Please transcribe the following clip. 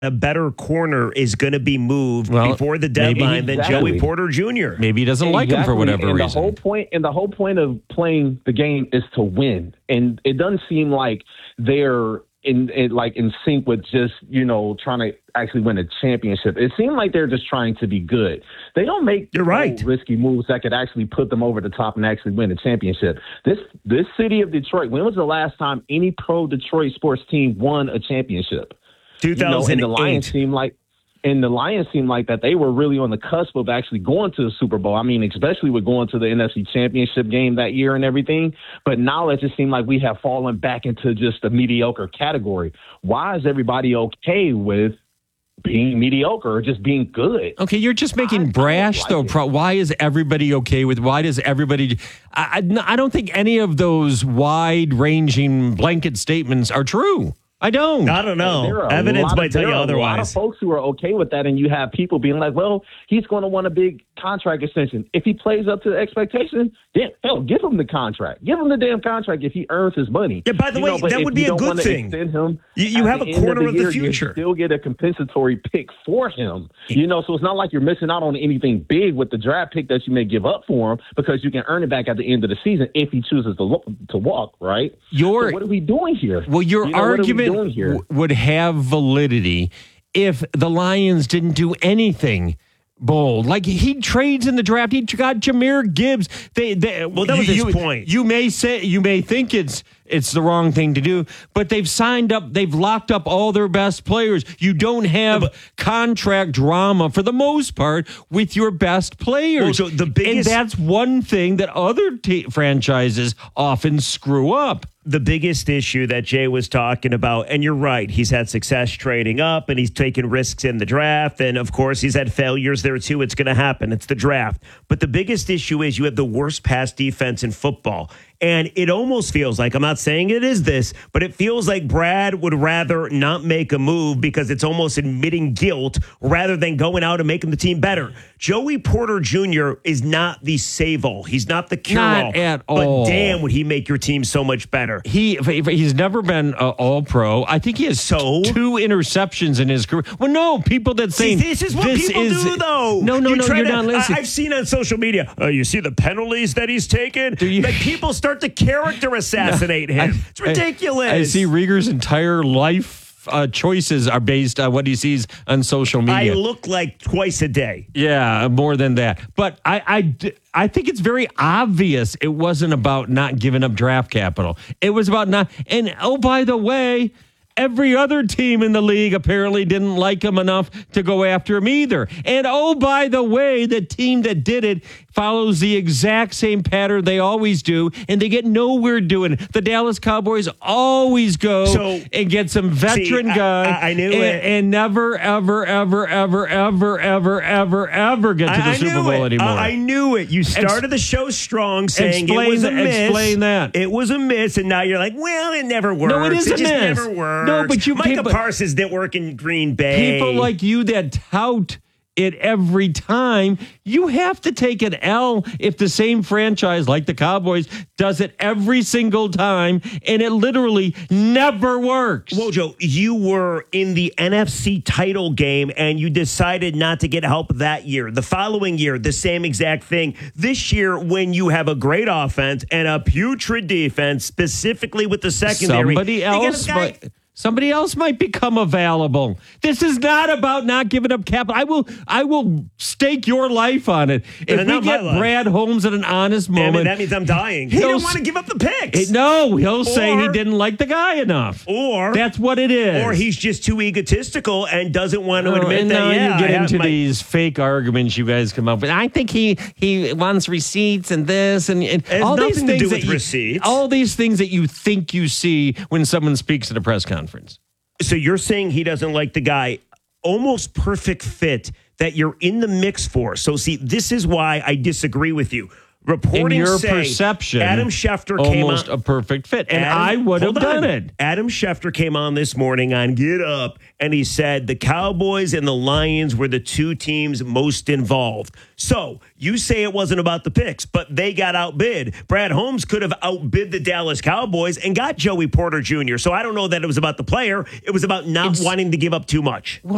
a better corner is going to be moved before the deadline than Joey Porter Jr. Maybe he doesn't like him for whatever reason. The whole point of playing the game is to win. And it doesn't seem like they're in sync with just, trying to actually win a championship. It seemed like they're just trying to be good. They don't make risky moves that could actually put them over the top and actually win a championship. This city of Detroit, when was the last time any pro Detroit sports team won a championship? 2008. And the Lions seemed like that they were really on the cusp of actually going to the Super Bowl. I mean, especially with going to the NFC Championship game that year and everything. But now it just seemed like we have fallen back into just a mediocre category. Why is everybody okay with being mediocre or just being good? Okay, you're just making brash, though. Why is everybody okay with? Why does everybody? I don't think any of those wide-ranging blanket statements are true. I don't know. Evidence might tell you otherwise. There are a lot of folks who are okay with that, and you have people being like, well, he's going to want a big contract extension. If he plays up to the expectation, then hell, give him the contract. Give him the damn contract if he earns his money. Yeah, by the way, that would be a good thing. You have a corner of the future. You still get a compensatory pick for him. So it's not like you're missing out on anything big with the draft pick that you may give up for him because you can earn it back at the end of the season if he chooses to walk, right? So what are we doing here? Well, your argument would have validity if the Lions didn't do anything bold. Like, he trades in the draft. He got Jahmyr Gibbs. That was his point. You may think it's the wrong thing to do, but they've locked up all their best players. You don't have contract drama for the most part with your best players. Well, so and that's one thing that other franchises often screw up. The biggest issue that Jay was talking about, and you're right, he's had success trading up and he's taken risks in the draft. And of course, he's had failures there too. It's going to happen. It's the draft. But the biggest issue is you have the worst pass defense in football. And it almost feels like, I'm not saying it is this, but it feels like Brad would rather not make a move because it's almost admitting guilt rather than going out and making the team better. Joey Porter Jr. is not the save-all. He's not the cure-all. Not at all. But damn, would he make your team so much better. He's never been all-pro. I think he has 2 interceptions in his career. Well, no, people that say this is what people do, though. No, you're not listening. I've seen on social media, you see the penalties that he's taken? Like, people start to character assassinate him. It's ridiculous. I see Rieger's entire life choices are based on what he sees on social media. I look like twice a day. Yeah, more than that. But I think it's very obvious it wasn't about not giving up draft capital. It was about not. And oh, by the way, every other team in the league apparently didn't like him enough to go after him either. And oh, by the way, the team that did it follows the exact same pattern they always do, and they get nowhere doing it. The Dallas Cowboys always go and get some veteran guy. I knew it. And never, ever, ever, ever, ever, ever, ever, ever get to the Super Bowl anymore. I knew it. You started the show strong saying it was a miss. Explain that. It was a miss, and now you're like, well, it never worked. No, it is a miss. It just never worked. No, but Micah Parsons didn't work in Green Bay. People like you that tout it every time, you have to take an L if the same franchise like the Cowboys does it every single time, and it literally never works. Wojo, you were in the NFC title game and you decided not to get help that year. The following year, the same exact thing. This year, when you have a great offense and a putrid defense, specifically with the secondary, Somebody else might become available. This is not about not giving up capital. I will stake your life on it. If we get Brad Holmes at an honest moment, that means I'm dying. He didn't want to give up the picks. He'll say he didn't like the guy enough. Or that's what it is. Or he's just too egotistical and doesn't want to admit that. You get into these fake arguments you guys come up with. I think he wants receipts and this and all these things receipts. All these things that you think you see when someone speaks at a press conference. So you're saying he doesn't like the guy, almost perfect fit that you're in the mix for. So see, this is why I disagree with you. Reporting in your perception, Adam Schefter came on. Almost a perfect fit. And I would have done it. Adam Schefter came on this morning on Get Up, and he said the Cowboys and the Lions were the 2 teams most involved. So you say it wasn't about the picks, but they got outbid. Brad Holmes could have outbid the Dallas Cowboys and got Joey Porter Jr. So I don't know that it was about the player. It was about not wanting to give up too much. Well,